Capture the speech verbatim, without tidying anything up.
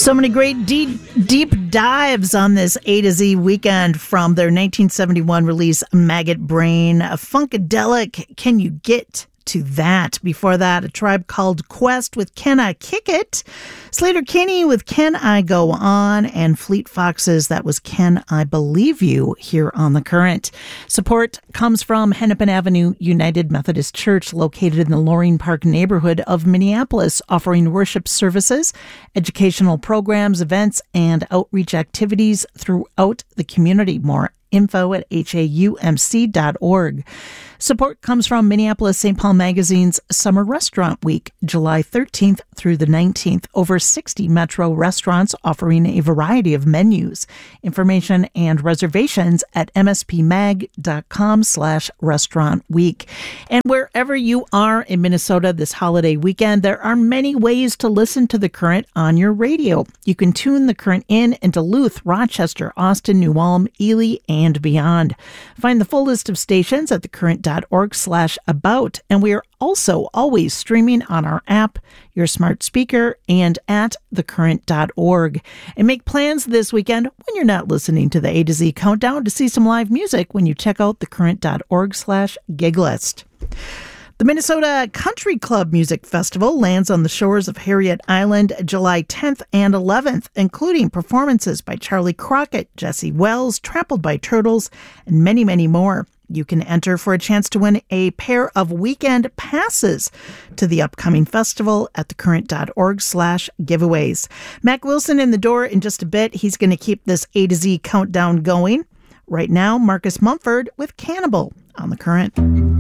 So many great deep, deep dives on this A to Z weekend from their nineteen seventy-one release, Maggot Brain. A Funkadelic, Can You Get to That? Before that, A Tribe Called Quest with Can I Kick It? Sleater-Kinney with Can I Go On? And Fleet Foxes, that was Can I Believe You, here on The Current. Support comes from Hennepin Avenue United Methodist Church, located in the Loring Park neighborhood of Minneapolis, offering worship services, educational programs, events, and outreach activities throughout the community. More info at H A U M C dot org. Support comes from Minneapolis Saint Paul Magazine's Summer Restaurant Week, July thirteenth through the nineteenth. Over sixty Metro restaurants offering a variety of menus. Information and reservations at m s p mag dot com slash restaurant week. And wherever you are in Minnesota this holiday weekend, there are many ways to listen to The Current on your radio. You can tune The Current in in Duluth, Rochester, Austin, New Ulm, Ely, and beyond. Find the full list of stations at thecurrent.org slash about. And we are also always streaming on our app, your smart speaker, and at thecurrent dot org. And make plans this weekend when you're not listening to the A to Z Countdown to see some live music when you check out thecurrent.org slash gig list. The Minnesota Country Club Music Festival lands on the shores of Harriet Island July tenth and eleventh, including performances by Charlie Crockett, Jesse Wells, Trampled by Turtles, and many, many more. You can enter for a chance to win a pair of weekend passes to the upcoming festival at thecurrent.org slash giveaways. Mac Wilson in the door in just a bit. He's going to keep this A to Z countdown going. Right now, Marcus Mumford with Cannibal on The Current.